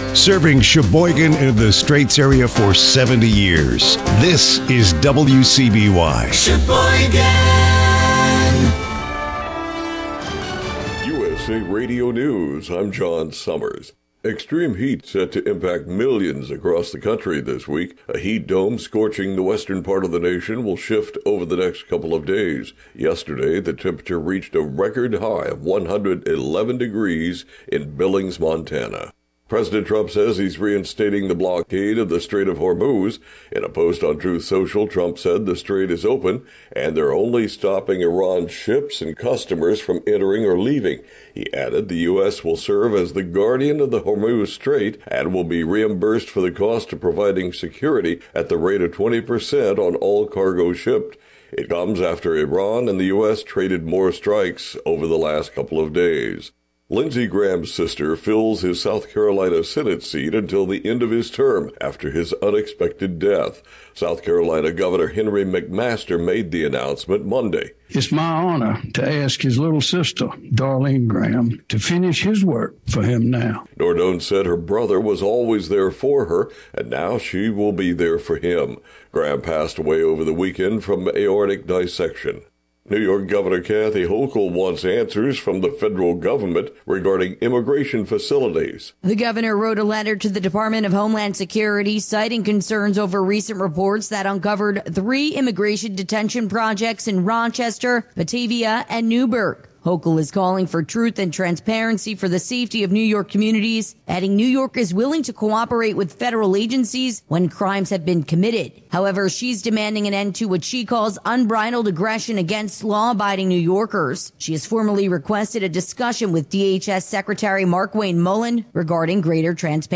Serving Sheboygan and the Straits area for 70 years. This is WCBY. Sheboygan! USA Radio News, I'm John Summers. Extreme heat set to impact millions across the country this week. A heat dome scorching the western part of the nation will shift over the next couple of days. Yesterday, the temperature reached a record high of 111 degrees in Billings, Montana. President Trump says he's reinstating the blockade of the Strait of Hormuz. In a post on Truth Social, Trump said the strait is open and they're only stopping Iran ships and customers from entering or leaving. He added the U.S. will serve as the guardian of the Hormuz Strait and will be reimbursed for the cost of providing security at the rate of 20% on all cargo shipped. It comes after Iran and the U.S. traded more strikes over the last couple of days. Lindsey Graham's sister fills his South Carolina Senate seat until the end of his term after his unexpected death. South Carolina Governor Henry McMaster made the announcement Monday. It's my honor to ask his little sister, Darlene Graham, to finish his work for him now. Nordone said her brother was always there for her, and now she will be there for him. Graham passed away over the weekend from aortic dissection. New York Governor Kathy Hochul wants answers from the federal government regarding immigration facilities. The governor wrote a letter to the Department of Homeland Security citing concerns over recent reports that uncovered 3 immigration detention projects in Rochester, Batavia, and Newburgh. Hochul is calling for truth and transparency for the safety of New York communities, adding New York is willing to cooperate with federal agencies when crimes have been committed. However, she's demanding an end to what she calls unbridled aggression against law-abiding New Yorkers. She has formally requested a discussion with DHS Secretary Markwayne Mullin regarding greater transparency.